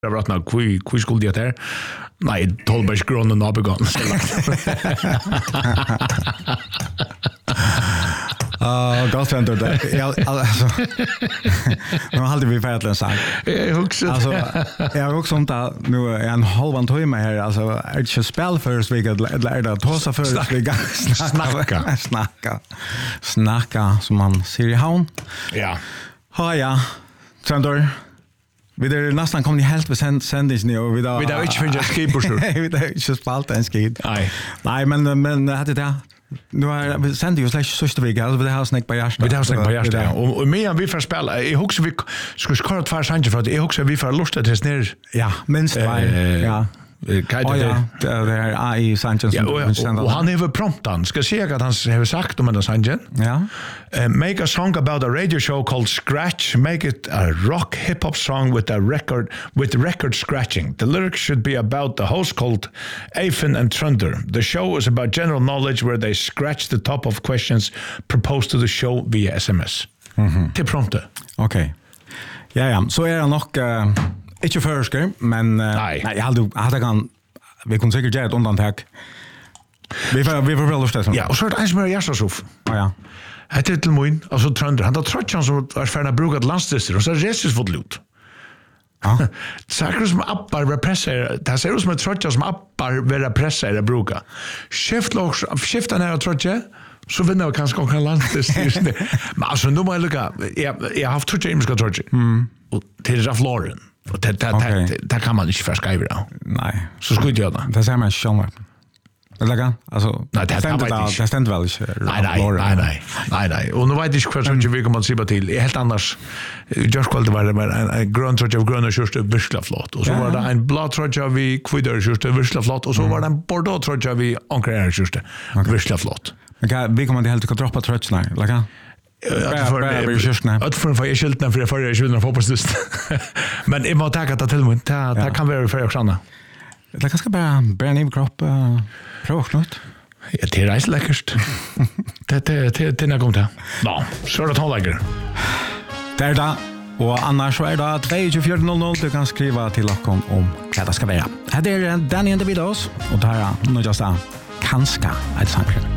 Jag vet nog hur skulle det där? Nej, Tolbergs grund och nabegan. Gott center där. Alltså. Nu hade vi färdigt en sak. Alltså, jag har också inte nu en halvan timme här. Alltså, är det inte spel först vi eller det tosa först vi snacka som man säger i havn. Ja. Ja. Center. Vi är nästan kommit helt vid sändningen nu och vi har inte funnit skid på så. Vi har inte spalt en skid. Nej, men hade det nu har vi sänt ju slash sista vecka alltså det har snack på hjärtat. Vi har snack på hjärtat. Och medan vi får spela, jag husar vi skulle skåra två chanser för att jag husar vi får lusta till ner. Ja, minst ja. Det är AI Sanchez och han har promptan ska se att han har sagt om den Sanchez. Ja. Make a song about a radio show called Scratch. Make it a rock hip hop song with record scratching. The lyrics should be about the host called Eifen and Trunder. The show is about general knowledge where they scratch the top of questions proposed to the show via SMS. Till prompte. Okej. Ja, så är det nog inte försker, men nej, jag hade kan vi kunde säkert göra ett undantag. Vi får väl lust det. Ja, och så är det ens mer Jasasuf. Ja. Det är till min, alltså Trunder, han har trott som var färna brukat landstister och så reses fått lut. Ja. Saker som appar repressar, det ser ut som ett trott som appar vara pressar bruka. Skifta när jag trott så vinner jag kanske också landstister. Men alltså nu må jag lucka, jag har haft trott jag ska trott. Och till Ralph Lauren. Och det kan man inte förskriva då. Nej. Så skulle jag göra det. Det säger man själv. Eller alltså nej, det stämmer väl inte. Nej. Och nu vet jag inte vad vi kommer se på till. Helt annars just kvalitet var det en grön tröja av gröna skjorta virkligt flott. Och så var det en blå tröja av kviddor skjorta virkligt flott och så var det en bordeaux tröja av ankrar skjorta virkligt flott. Men vi kommer helt att droppa tröjorna, eller? Att för jag skyltna för det förra 20 fotbollslust. Men jag måste tacka till mig. Det kan vara för också. Det kanske bara ner kropp prova något. Ja, det är läckert. Det när kommer det. Ja, så det tar lägger. Där då. Och annars så är det 2400 du kan skriva till oss om vad det ska vara. Här är Danny and the Videos och det här är nog just kanske ett samtal.